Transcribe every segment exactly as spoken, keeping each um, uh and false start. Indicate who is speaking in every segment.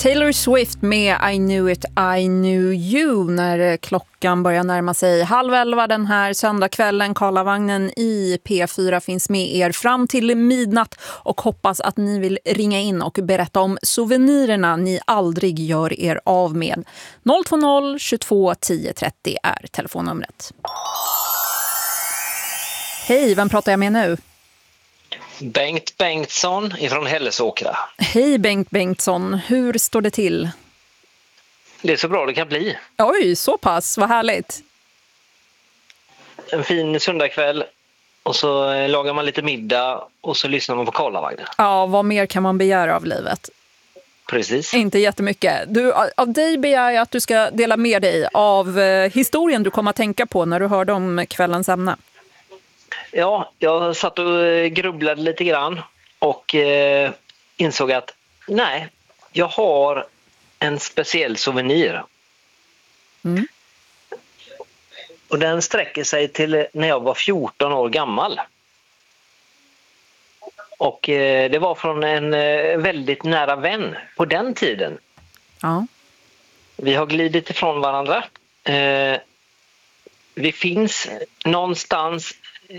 Speaker 1: Taylor Swift med I knew it, I knew you när klockan börjar närma sig halv elva den här söndagskvällen. Karlavagnen i P fyra finns med er fram till midnatt och hoppas att ni vill ringa in och berätta om souvenirerna ni aldrig gör er av med. noll två noll tjugotvå tio trettio är telefonnumret. Hej, vem pratar jag med nu?
Speaker 2: Bengt Bengtsson ifrån Hällesåkra.
Speaker 1: Hej Bengt Bengtsson, hur står det till?
Speaker 2: Det är så bra det kan bli.
Speaker 1: Oj, så pass, vad härligt.
Speaker 2: En fin söndagkväll och så lagar man lite middag och så lyssnar man på Karlavagnen.
Speaker 1: Ja, vad mer kan man begära av livet?
Speaker 2: Precis.
Speaker 1: Inte jättemycket. Du, av dig begär jag att du ska dela med dig av eh, historien du kommer att tänka på när du hörde om kvällens ämne.
Speaker 2: Ja, jag satt och grubblade lite grann och eh, insåg att nej, jag har en speciell souvenir.
Speaker 1: Mm.
Speaker 2: Och den sträcker sig till när jag var fjorton år gammal. Och eh, det var från en eh, väldigt nära vän på den tiden.
Speaker 1: Ja.
Speaker 2: Vi har glidit ifrån varandra. Eh, vi finns någonstans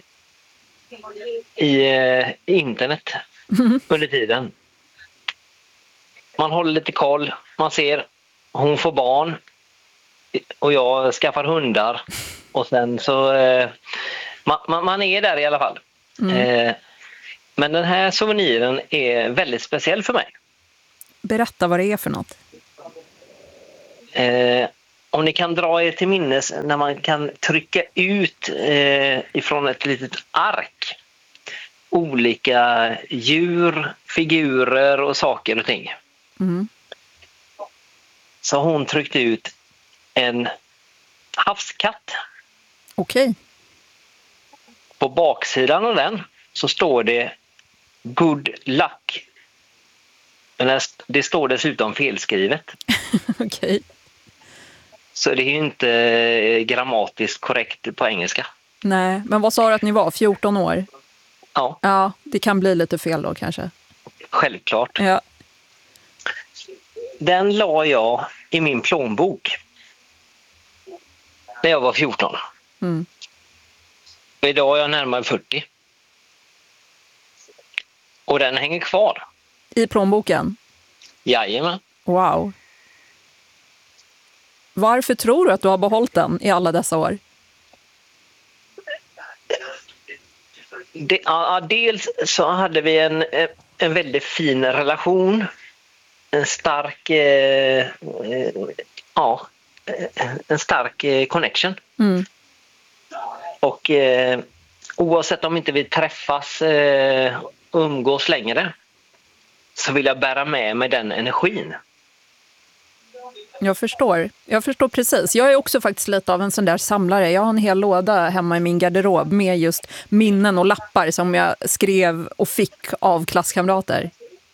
Speaker 2: i eh, internet mm. under tiden. Man håller lite koll, man ser hon får barn och jag skaffar hundar och sen så eh, man, man, man är där i alla fall. Mm. Eh, men den här souveniren är väldigt speciell för mig.
Speaker 1: Berätta vad det är för något.
Speaker 2: Eh, om ni kan dra er till minnes när man kan trycka ut eh, ifrån ett litet ark olika djur, figurer och saker och ting. Mm. Så hon tryckte ut en havskatt.
Speaker 1: Okej. Okay.
Speaker 2: På baksidan av den så står det good luck. Men det står dessutom felskrivet.
Speaker 1: Okej. Okay.
Speaker 2: Så det är ju inte grammatiskt korrekt på engelska.
Speaker 1: Nej, men vad sa du att ni var? fjorton år?
Speaker 2: Ja.
Speaker 1: Ja, det kan bli lite fel då kanske.
Speaker 2: Självklart.
Speaker 1: Ja.
Speaker 2: Den la jag i min plånbok när jag var fjorton. Mm. Och idag är jag närmare fyrtio. Och den hänger kvar.
Speaker 1: I plånboken?
Speaker 2: Jajamän.
Speaker 1: Wow. Varför tror du att du har behållit den i alla dessa år?
Speaker 2: Det, ja, dels så hade vi en, en väldigt fin relation. En stark eh, ja, en stark connection. Mm. Och eh, oavsett om inte vi träffas eh, umgås längre så vill jag bära med mig den energin.
Speaker 1: Jag förstår. Jag förstår precis. Jag är också faktiskt lite av en sån där samlare. Jag har en hel låda hemma i min garderob med just minnen och lappar som jag skrev och fick av klasskamrater.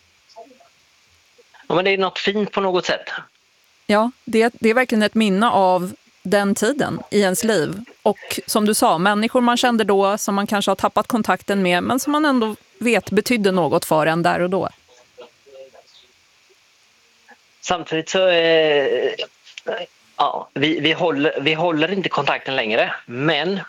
Speaker 2: Ja, men det är något fint på något sätt.
Speaker 1: Ja, det, det är verkligen ett minne av den tiden i ens liv. Och som du sa, människor man kände då som man kanske har tappat kontakten med men som man ändå vet betydde något för en där och då.
Speaker 2: Samtidigt så eh, ja, vi, vi, håller, vi håller inte kontakten längre, men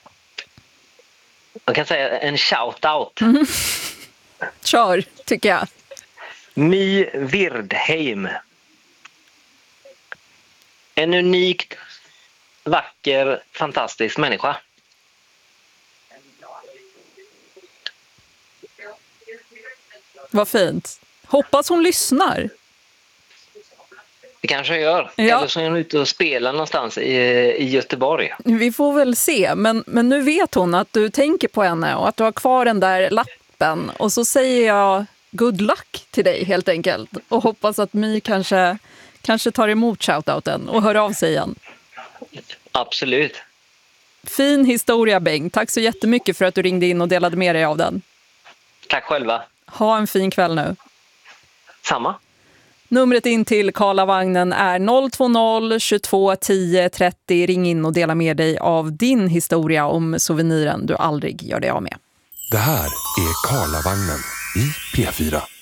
Speaker 2: man kan säga en shout-out.
Speaker 1: Mm. Kör, tycker jag.
Speaker 2: My Wirdheim. En unikt vacker, fantastisk människa.
Speaker 1: Vad fint. Hoppas hon lyssnar.
Speaker 2: Det kanske jag gör. Ja. Eller så är hon ute och spelar någonstans i, i Göteborg.
Speaker 1: Vi får väl se. Men, men nu vet hon att du tänker på henne och att du har kvar den där lappen. Och så säger jag good luck till dig helt enkelt. Och hoppas att My kanske, kanske tar emot shoutouten och hör av sig igen.
Speaker 2: Absolut.
Speaker 1: Fin historia, Bengt. Tack så jättemycket för att du ringde in och delade med dig av den.
Speaker 2: Tack själva.
Speaker 1: Ha en fin kväll nu.
Speaker 2: Samma.
Speaker 1: Numret in till Karlavagnen är noll två noll tjugotvå tio trettio. Ring in och dela med dig av din historia om souveniren du aldrig gör dig av med.
Speaker 3: Det här är Karlavagnen i P fyra.